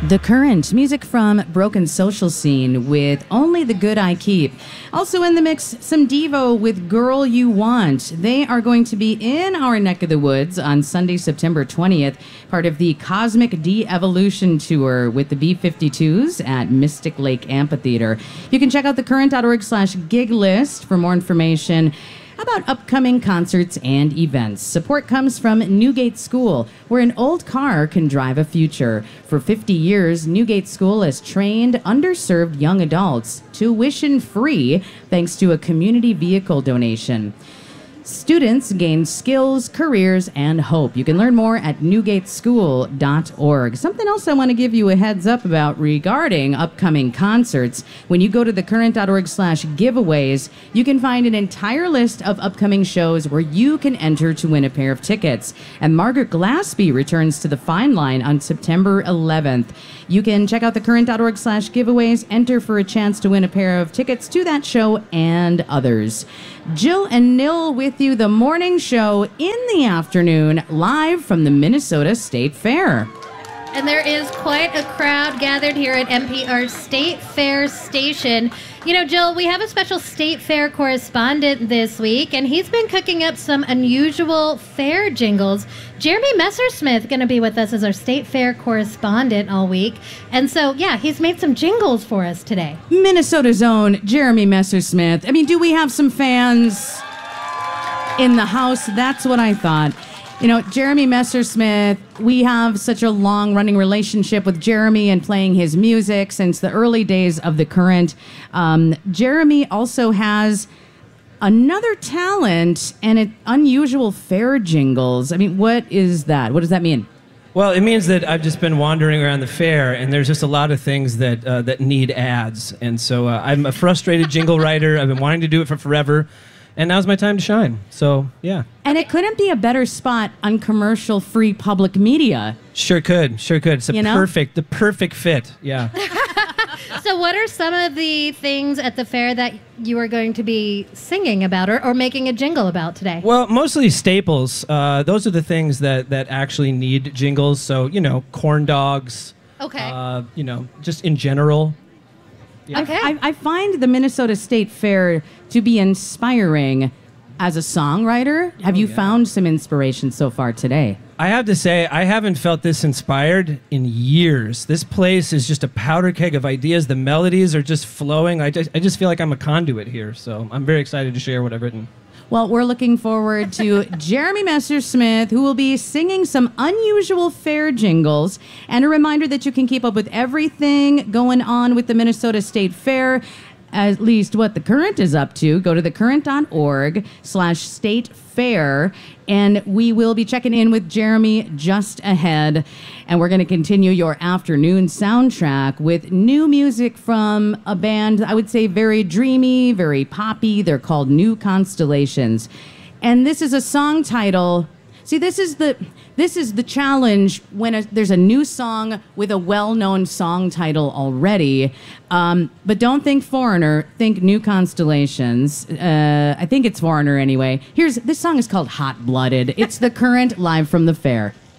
The Current, music from Broken Social Scene with Only the Good I Keep. Also in the mix, some Devo with Girl You Want. They are going to be in our neck of the woods on Sunday, September 20th, part of the Cosmic De-Evolution Tour with the B-52s at Mystic Lake Amphitheater. You can check out thecurrent.org/gig list for more information about upcoming concerts and events. Support comes from Newgate School, where an old car can drive a future. For 50 years, Newgate School has trained underserved young adults tuition-free thanks to a community vehicle donation. Students gain skills, careers, and hope. You can learn more at newgateschool.org. Something else I want to give you a heads up about regarding upcoming concerts. When you go to thecurrent.org/giveaways, you can find an entire list of upcoming shows where you can enter to win a pair of tickets. And Margaret Glaspie returns to the Fine Line on September 11th. You can check out thecurrent.org/giveaways, enter for a chance to win a pair of tickets to that show and others. Jill and Nil with you, the morning show in the afternoon, live from the Minnesota State Fair. And there is quite a crowd gathered here at NPR State Fair Station. You know, Jill, we have a special State Fair correspondent this week, and he's been cooking up some unusual fair jingles. Jeremy Messersmith going to be with us as our State Fair correspondent all week. And so, yeah, he's made some jingles for us today. Minnesota's own Jeremy Messersmith. I mean, do we have some fans in the house? That's what I thought. You know, Jeremy Messersmith, we have such a long-running relationship with Jeremy and playing his music since the early days of The Current. Jeremy also has another talent and unusual fair jingles. I mean, what is that? What does that mean? Well, it means that I've just been wandering around the fair, and there's just a lot of things that need ads. And so I'm a frustrated jingle writer. I've been wanting to do it for forever. And now's my time to shine. So, yeah. And it couldn't be a better spot on commercial-free public media. Sure could. It's the perfect fit. Yeah. So what are some of the things at the fair that you are going to be singing about or making a jingle about today? Well, mostly staples. Those are the things that actually need jingles. So, corn dogs. Okay. Just in general. Yeah. Okay. I find the Minnesota State Fair to be inspiring as a songwriter. Have you found some inspiration so far today? I have to say, I haven't felt this inspired in years. This place is just a powder keg of ideas. The melodies are just flowing. I just feel like I'm a conduit here. So I'm very excited to share what I've written. Well, we're looking forward to Jeremy Messersmith, who will be singing some unusual fair jingles. And a reminder that you can keep up with everything going on with the Minnesota State Fair, at least what The Current is up to. Go to thecurrent.org/state fair, and we will be checking in with Jeremy just ahead. And we're going to continue your afternoon soundtrack with new music from a band, I would say very dreamy, very poppy. They're called New Constellations. And this is a song title. See, this is the challenge when there's a new song with a well-known song title already. But don't think Foreigner, think New Constellations. I think it's Foreigner anyway. This song is called Hot Blooded. It's The Current live from the fair.